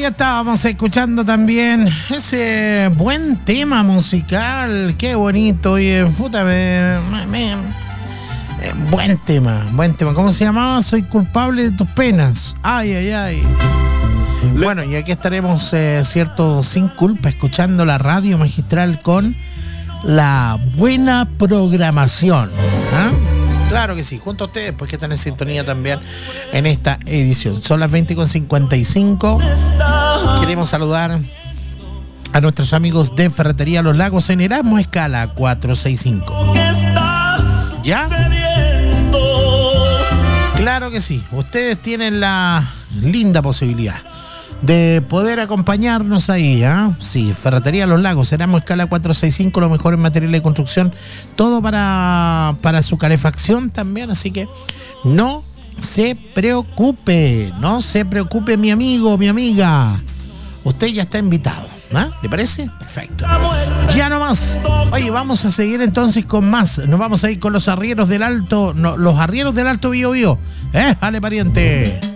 estábamos escuchando también ese buen tema musical. Qué bonito. Oye, puta, buen tema. ¿Cómo se llamaba? Soy culpable de tus penas. Ay, ay, ay. Bueno, y aquí estaremos, cierto, sin culpa, escuchando la radio magistral con la buena programación. ¿Ah? Claro que sí, junto a ustedes, pues que están en sintonía también en esta edición. Son las 20:55. Queremos saludar a nuestros amigos de Ferretería Los Lagos en Erasmo Escala 465. ¿Ya? Claro que sí, ustedes tienen la linda posibilidad de poder acompañarnos ahí, ¿eh? Sí, Ferretería Los Lagos, Erasmo Escala 465, los mejores materiales de construcción, todo para su calefacción también, así que no se preocupe, mi amigo, mi amiga, usted ya está invitado, ¿eh? ¿Le parece? Perfecto. Ya nomás. Oye, vamos a seguir entonces con más, nos vamos a ir con los arrieros del Alto, no, los arrieros del Alto Biobío, ¿eh? Vale, pariente.